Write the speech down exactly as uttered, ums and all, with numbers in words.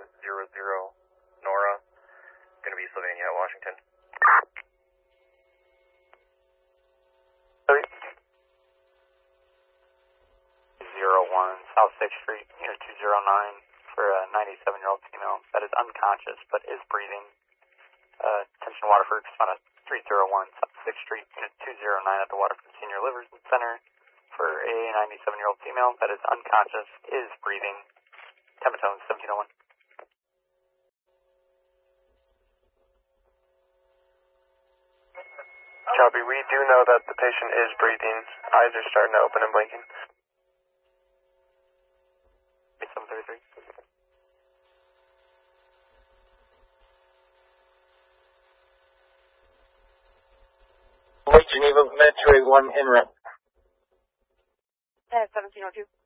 zero zero Nora, going to be Sylvania, Washington. zero one South sixth Street, unit two zero nine, for a ninety-seven-year-old female that is unconscious but is breathing. Uh, attention Waterford, on a three zero one South sixth Street, unit two zero nine at the Waterford Senior Living Center for a ninety-seven-year-old female that is unconscious, is breathing. Tematone seventeen oh one. Copy, we do know that the patient is breathing. Eyes are starting to open and blinking. seven thirty-three. Lake Geneva, Metro one, en route. Uh, seventeen oh two.